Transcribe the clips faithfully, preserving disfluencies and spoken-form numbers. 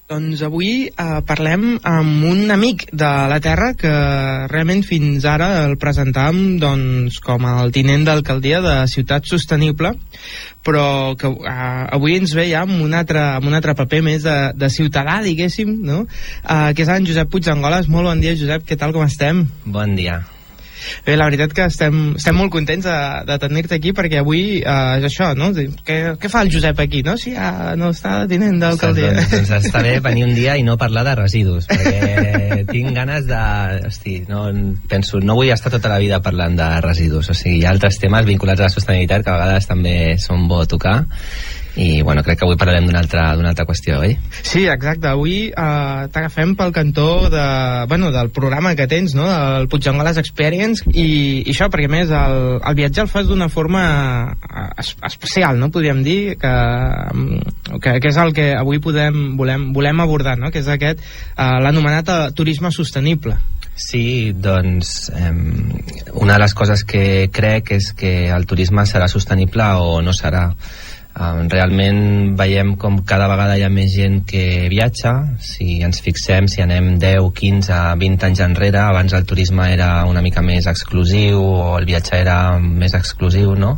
Doncs avui eh, parlem amb un amic de la terra que realment fins ara el presentàvem doncs, com el tinent d'alcaldia de Ciutat Sostenible, però que eh, avui ens ve ja amb un altre, amb un altre paper més de, de ciutadà, diguéssim, no? eh, que és en Josep Puigdengolas. Molt bon dia, Josep, què tal, com estem? Bon dia. Bé, la veritat que estem, estem molt contents de, de tenir-te aquí, perquè avui eh, és això, no? Què, què fa el Josep aquí, no? Si ja no està tinent d'alcaldia. Doncs, doncs està bé venir un dia i no parlar de residus, perquè tinc ganes de... Hosti, no, penso, no vull estar tota la vida parlant de residus, o sigui, hi ha altres temes vinculats a la sostenibilitat que a vegades també són bo tocar, i bueno, crec que avui parlarem d'una altra, d'una altra qüestió, oi? Sí, exacte, avui eh, t'agafem pel cantó de, bueno, del programa que tens, no? El Puigdengolas Experience, i, i això, perquè més el, el viatge el fas d'una forma es, especial, no? Podríem dir que, que, que és el que avui podem, volem, volem abordar, no? Que és aquest, eh, l'anomenat eh, turisme sostenible. Sí, doncs eh, una de les coses que crec és que el turisme serà sostenible o no serà. Um, realment veiem com cada vegada hi ha més gent que viatja. Si ens fixem, si anem deu, quinze, vint anys enrere, abans el turisme era una mica més exclusiu o el viatge era més exclusiu, no?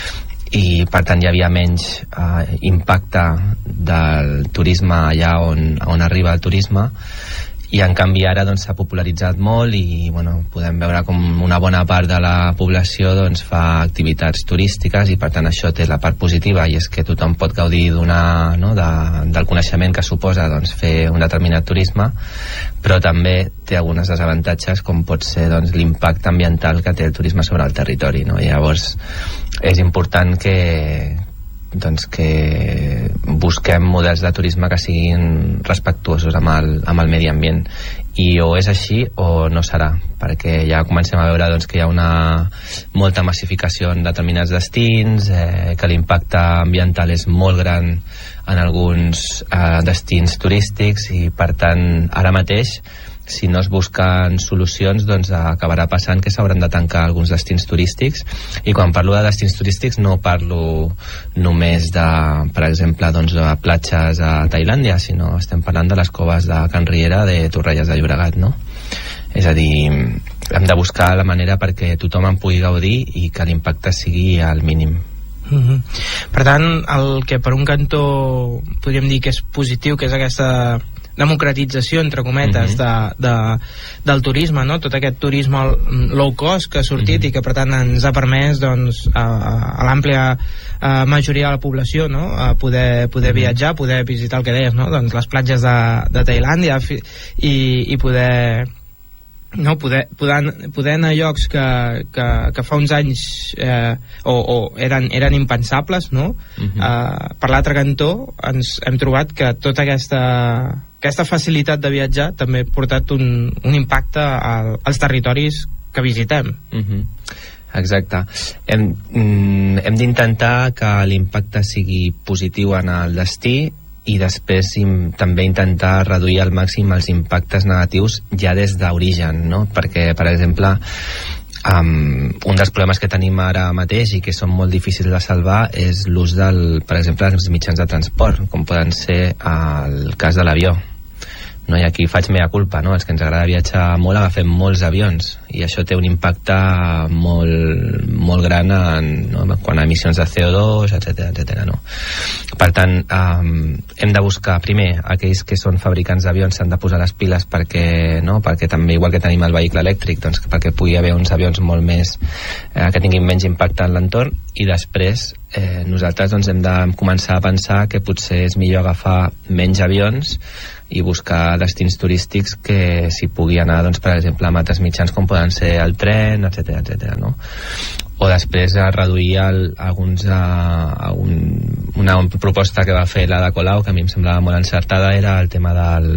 I per tant hi havia menys uh, impacte del turisme allà on, on arriba el turisme, i en canvi ara doncs s'ha popularitzat molt i bueno, podem veure com una bona part de la població doncs fa activitats turístiques, i per tant això té la part positiva, i és que tothom pot gaudir d'una, no, de, del coneixement que suposa doncs fer un determinat turisme, però també té algunes desavantatges, com pot ser doncs l'impacte ambiental que té el turisme sobre el territori, no? I llavors és important que doncs que busquem models de turisme que siguin respectuosos amb el, amb el medi ambient, i o és així o no serà, perquè ja comencem a veure doncs, que hi ha una molta massificació en determinats destins, eh, que l'impacte ambiental és molt gran en alguns eh, destins turístics, i per tant ara mateix si no es busquen solucions doncs acabarà passant que s'hauran de tancar alguns destins turístics. I quan parlo de destins turístics no parlo només de, per exemple, doncs, de platges a Tailàndia, sinó estem parlant de les coves de Can Riera de Torrelles de Llobregat, no? És a dir, hem de buscar la manera perquè tothom en pugui gaudir i que l'impacte sigui al mínim. Mm-hmm. Per tant, el que per un cantó podríem dir que és positiu, que és aquesta democratització, entre cometes, mm-hmm. de, de, del turisme, no? Tot aquest turisme low cost que ha sortit, mm-hmm. i que per tant ens ha permès doncs, a, a l'àmplia a majoria de la població, no? A poder, poder mm-hmm. viatjar, poder visitar el que deies, no? Doncs les platges de, de Tailàndia, i, i poder no, poder, poder, poder anar a llocs que, que, que fa uns anys eh, o, o eren, eren impensables, no? Uh-huh. eh, per l'altre cantó ens hem trobat que tota aquesta aquesta facilitat de viatjar també ha portat un, un impacte al, als territoris que visitem. Uh-huh. Exacte. Hem, mm, hem d'intentar que l'impacte sigui positiu en el destí, i després im, també intentar reduir al màxim els impactes negatius ja des d'origen, no? Perquè, per exemple, um, un dels problemes que tenim ara mateix i que són molt difícils de salvar és l'ús del, per exemple, dels mitjans de transport, com poden ser el cas de l'avió. No? I aquí faig mea culpa, no? Els que ens agrada viatjar molt agafem molts avions, i això té un impacte molt, molt gran en, no? Quan a emissions de C O dos, etcètera, etcètera, no? Per tant, um, hem de buscar primer aquells que són fabricants d'avions s'han de posar les piles perquè, no? Perquè també, igual que tenim el vehicle elèctric, doncs perquè pugui haver uns avions molt més eh, que tinguin menys impacte en l'entorn, i després eh, nosaltres doncs, hem de començar a pensar que potser és millor agafar menys avions i buscar destins turístics que s'hi pugui anar, doncs, per exemple, amb altres mitjans com poden ser el tren, etcètera, etcètera, no? O després a reduir el, alguns a, a un, una proposta que va fer l'Ada Colau, que a mi em semblava molt encertada, era el tema del,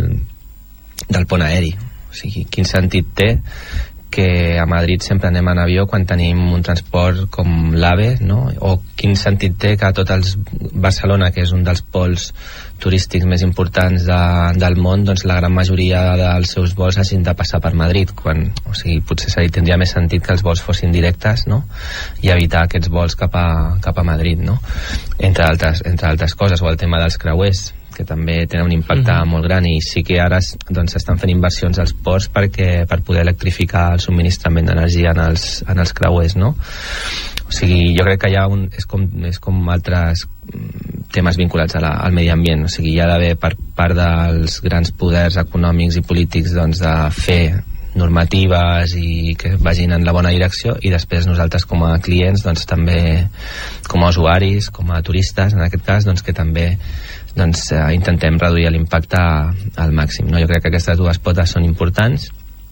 del pont aeri. O sigui, quin sentit té que a Madrid sempre anem en avió quan tenim un transport com l'AVE, no? O quin sentit té que a tot els Barcelona, que és un dels pols turístics més importants de, del món, doncs la gran majoria dels seus vols hagin de passar per Madrid, quan, o sigui, potser tindria més sentit que els vols fossin directes, no? I evitar aquests vols cap a, cap a Madrid, no? Entre altres, entre altres coses, o el tema dels creuers, que també tenen un impacte uh-huh. molt gran, i sí que ara doncs s'estan fent inversions als ports perquè, per poder electrificar el subministrament d'energia en els, en els creuers, no? O sigui, jo crec que hi ha un, és, com, és com altres temes vinculats a la, al medi ambient, o sigui, hi ha d'haver per part dels grans poders econòmics i polítics doncs, de fer normatives i que vagin en la bona direcció, i després nosaltres com a clients doncs, també com a usuaris, com a turistes en aquest cas, doncs, que també doncs, eh, intentem reduir l'impacte al màxim, no? Jo crec que aquestes dues potes són importants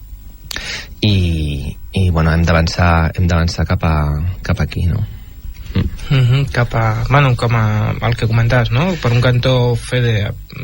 i, i bueno, hem d'avançar hem d'avançar cap, a, cap aquí, no? Mm. Mm-hmm, cap a, bueno, com a el que comentaves, no? Per un cantó fer de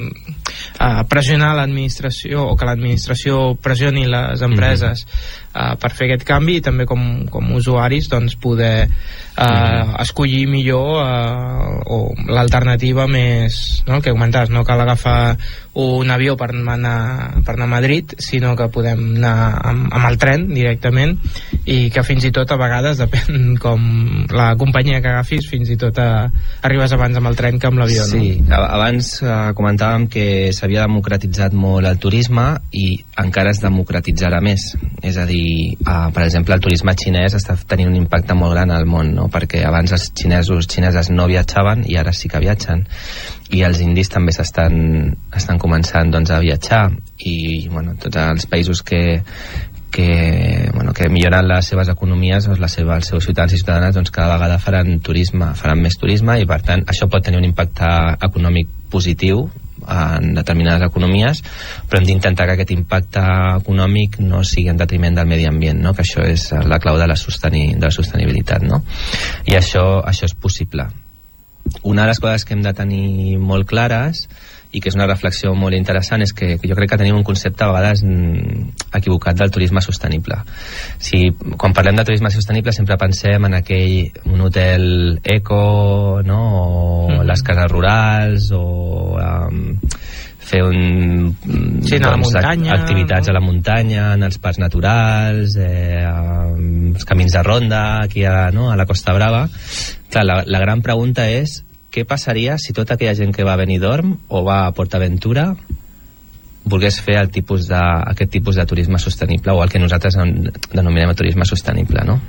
a pressionar l'administració, o que l'administració pressioni les empreses mm-hmm. uh, per fer aquest canvi, i també com, com usuaris doncs poder uh, mm-hmm. escollir millor uh, o l'alternativa més, no? El que comentaves, no cal agafar un avió per anar, per anar a Madrid, sinó que podem anar amb, amb el tren directament, i que fins i tot a vegades depèn com la companyia que agafis, fins i tot a, arribes abans amb el tren que amb l'avió, no? Sí, abans uh, comentàvem que s'havia democratitzat molt el turisme, i encara es democratitzarà més, és a dir, uh, per exemple el turisme xinès està tenint un impacte molt gran al món, no? Perquè abans els xinesos xineses no viatjaven i ara sí que viatgen, i els indis també s'estan estan començant doncs, a viatjar, i bueno, tots els països que que, bueno, que milloren les seves economies, doncs, la seva, els seus ciutadans i ciutadanes doncs, cada vegada faran turisme, faran més turisme, i per tant això pot tenir un impacte econòmic positiu en determinades economies, però hem d'intentar que aquest impacte econòmic no sigui en detriment del medi ambient, no? Que això és la clau de la, sosteni, de la sostenibilitat, no? I això, això és possible. Una de les coses que hem de tenir molt clares, i que és una reflexió molt interessant, és que, que jo crec que tenim un concepte a vegades equivocat del turisme sostenible. Si, quan parlem de turisme sostenible sempre pensem en aquell un hotel eco, no? O mm-hmm. les cases rurals, o um, fer un, sí, doncs, muntanya, activitats no? a la muntanya, en els parcs naturals, eh, els camins de ronda aquí a, no? a la Costa Brava. Clar, la, la gran pregunta és què passaria si tota aquella gent que va a Benidorm o va a PortAventura volgués fer el tipus de, aquest tipus de turisme sostenible, o el que nosaltres denominem turisme sostenible, no?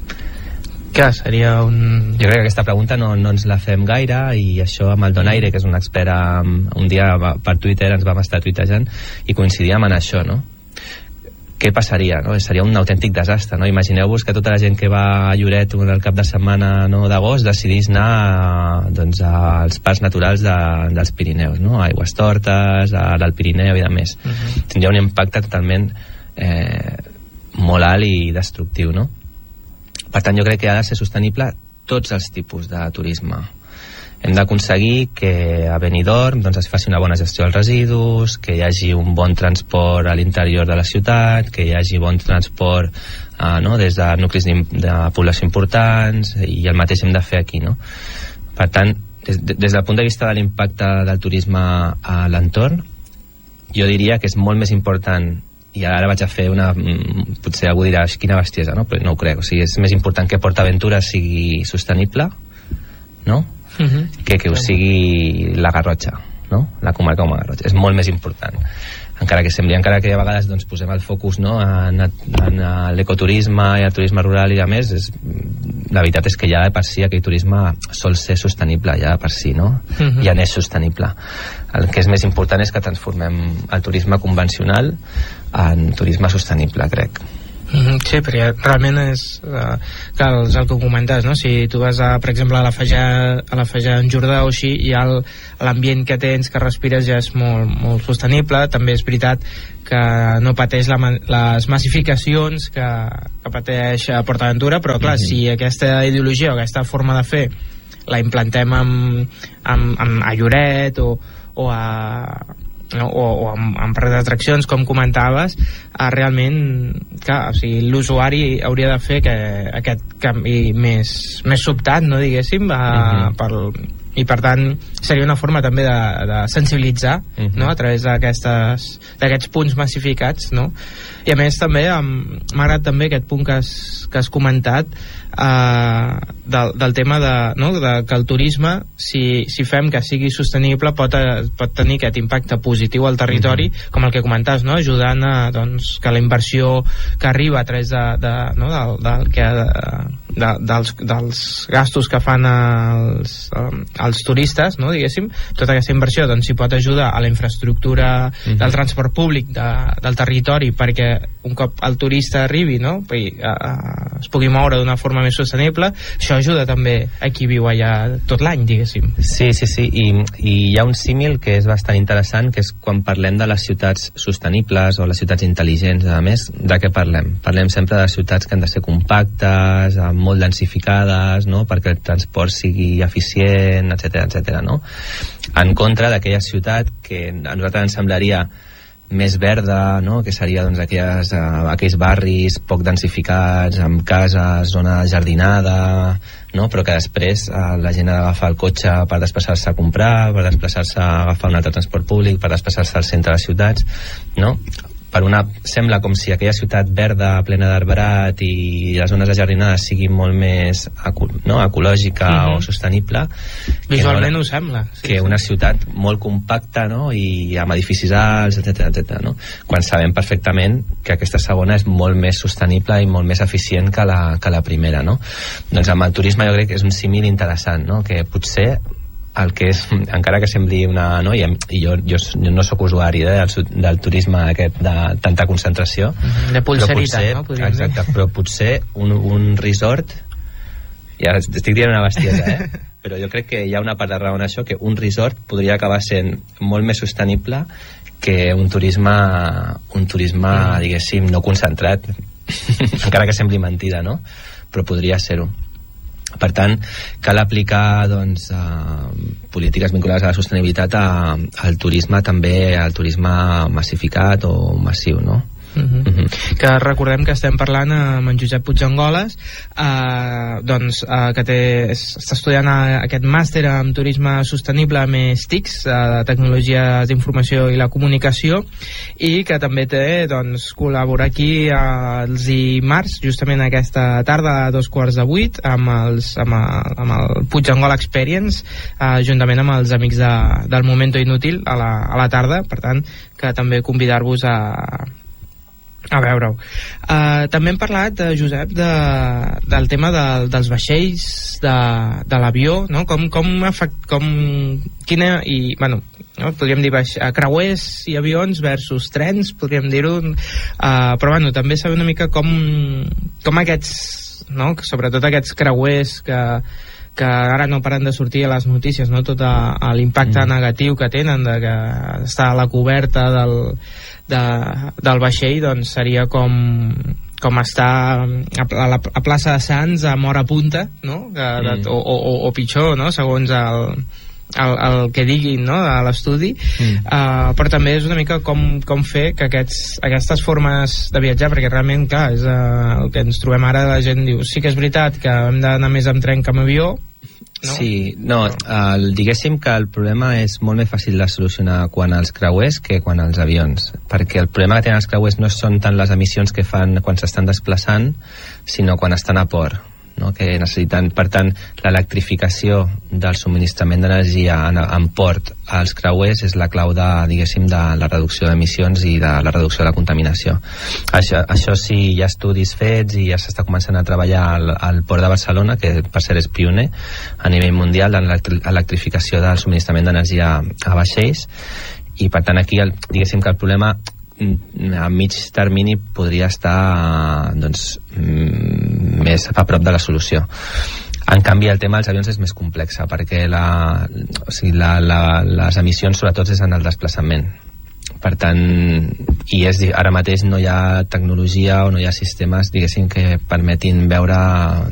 Que seria un... Jo crec que aquesta pregunta no, no ens la fem gaire, i això amb el Donaire, que és un expert, un dia per Twitter ens vam estar tuitejant i coincidíem en això, no? Què passaria, no? Seria un autèntic desastre, no? Imagineu-vos que tota la gent que va a Lloret el cap de setmana, no, d'agost decidís anar a, doncs, als parcs naturals de, dels Pirineus, no? A Aigüestortes, a l'Alt Pirineu i de més. Uh-huh. Tindria un impacte totalment eh, molt alt i destructiu, no? Per tant, jo crec que ha de ser sostenible tots els tipus de turisme. Hem d'aconseguir que a Benidorm doncs, es faci una bona gestió dels residus, que hi hagi un bon transport a l'interior de la ciutat, que hi hagi bon transport eh, no? des de nuclis de població importants, i el mateix hem de fer aquí, no? Per tant, des, des del punt de vista de l'impacte del turisme a l'entorn, jo diria que és molt més important, i ara vaig a fer una... potser algú dirà, quina bestiesa, no? Però no ho crec, o sigui, és més important que PortAventura sigui sostenible, no? Uh-huh. que que ho sigui la Garrotxa, no? La comarca com a Garrotxa, és molt més important, encara que sembli, encara que a vegades doncs, posem el focus, no? en, en l'ecoturisme i el turisme rural i a més, és, la veritat és que ja de per si aquell turisme sol ser sostenible ja de per si, no? Uh-huh. Ja n'és sostenible. El que és més important és que transformem el turisme convencional en turisme sostenible, crec. Sí, perquè realment és uh, clar, és el que comentes, no? Si tu vas a, per exemple, a la Fajà, a la Fajà en Jordà o així, i l'ambient que tens, que respires, ja és molt, molt sostenible. També és veritat que no pateix la, les massificacions que, que pateix a PortAventura, però clar, uh-huh. si aquesta ideologia o aquesta forma de fer la implantem amb, amb, amb, a Lloret o, o a no? o, o amb, amb parcs d'atraccions, com comentaves, eh, realment clar, o sigui, l'usuari hauria de fer que aquest canvi més, més sobtat, no diguéssim, eh, uh-huh. per, i per tant seria una forma també de, de sensibilitzar, uh-huh. no? A través d'aquestes d'aquests punts massificats, no? I a més també um, m'ha agradat també aquest punt que has, que has comentat uh, del, del tema de, no? de que el turisme, si, si fem que sigui sostenible, pot, pot tenir aquest impacte positiu al territori, uh-huh. com el que comentaves, no? Ajudant a, doncs, que la inversió que arriba a través de, de, no? del, del, que, de, de, dels, dels gastos que fan els, els turistes, no? Diguéssim, tota aquesta inversió doncs, s'hi pot ajudar a la infraestructura uh-huh. del transport públic de, del territori, perquè un cop el turista arribi, no? I, uh, es pugui moure d'una forma més sostenible, això ajuda també a qui viu allà tot l'any, diguéssim. Sí, sí, sí, i, i hi ha un símil que és bastant interessant, que és quan parlem de les ciutats sostenibles o les ciutats intel·ligents, a més, de què parlem? Parlem sempre de ciutats que han de ser compactes, molt densificades, no? Perquè el transport sigui eficient, etcètera, etcètera, no? En contra d'aquella ciutat que a nosaltres ens semblaria més verda, no? Que seria doncs, aquelles, uh, aquells barris poc densificats, amb cases, zona jardinada, no? Però que després uh, la gent ha d'agafar el cotxe per desplaçar-se a comprar, per desplaçar-se a agafar un altre transport públic, per desplaçar-se al centre de les ciutats, no? Per una, sembla com si aquella ciutat verda plena d'arbrat i les zones ajardinades sigui molt més eco, no? ecològica uh-huh. o sostenible, visualment no, ho sembla sí, que sí. una ciutat molt compacta, no? I amb edificis alts, etcètera, etcètera, no? Quan sabem perfectament que aquesta segona és molt més sostenible i molt més eficient que la, que la primera, no? Doncs amb el turisme jo crec que és un símil interessant, no? Que potser el que és, encara que sembli una, no? I, i jo, jo, jo no sóc usuari eh, del, del turisme aquest de tanta concentració, de pulserita, potser, no? Podríem exacte, dir. però potser un, un resort, ja estic dient una bestiesa eh? Però jo crec que hi ha una part de raó en això, que un resort podria acabar sent molt més sostenible que un turisme un turisme, mm. diguéssim, no concentrat encara que sembli mentida, no? Però podria ser-ho. Per tant, cal aplicar doncs, uh, polítiques vinculades a la sostenibilitat a, al turisme, també al turisme massificat o massiu, no? Uh-huh. Uh-huh. Que recordem que estem parlant amb en Josep Puigangoles, eh, doncs, eh, que té, està estudiant aquest màster en turisme sostenible més T I C S, eh, de tecnologies d'informació i la comunicació, i que també té, doncs, col·labora aquí eh, els dimarts, justament aquesta tarda a dos quarts de vuit, amb, els, amb, el, amb el Puigangola Experience, eh, juntament amb els amics de, del Momento Inútil a la, a la tarda, per tant, que també convidar-vos a a veure-ho. Uh, també hem parlat, uh, Josep, de, del tema de, dels vaixells, de, de l'avió, no? Com, com, com quina, i, bueno, no? Podríem dir baix, uh, creuers i avions versus trens, podríem dir-ho, uh, però bueno, també saber una mica com, com aquests, no? Sobretot aquests creuers que que ara no paren de sortir a les notícies, no? Tot l'impacte mm. negatiu que tenen de que està a la coberta del, de, del vaixell, doncs seria com com estar a, a, la, a plaça de Sants a Mora Punta, no? Que, mm. de, o, o, o pitjor, no? Segons el, el, el que diguin, no? A l'estudi, mm. uh, però també és una mica com, com fer que aquests, aquestes formes de viatjar, perquè realment, clar, és uh, el que ens trobem ara, la gent diu, sí que és veritat que hem d'anar més amb tren que amb avió. No? Sí, no, el, diguéssim que el problema és molt més fàcil de solucionar quan als creuers que quan als avions, perquè el problema que tenen els creuers no són tant les emissions que fan quan s'estan desplaçant, sinó quan estan a port, no? Que necessiten, per tant, l'electrificació del subministrament d'energia en, en port als creuers és la clau de, diguéssim, de la reducció d'emissions i de la reducció de la contaminació. Això, això sí, hi ha estudis fets i ja s'està començant a treballar al, al port de Barcelona, que per cert és pioner a nivell mundial en l'electrificació del subministrament d'energia a vaixells, i per tant aquí, el, diguéssim que el problema a mig termini podria estar doncs més a prop de la solució. En canvi, el tema dels avions és més complex, perquè la, o sigui, la, la, les emissions sobretot és en el desplaçament. Per tant, i és, ara mateix no hi ha tecnologia o no hi ha sistemes, diguéssim, que permetin veure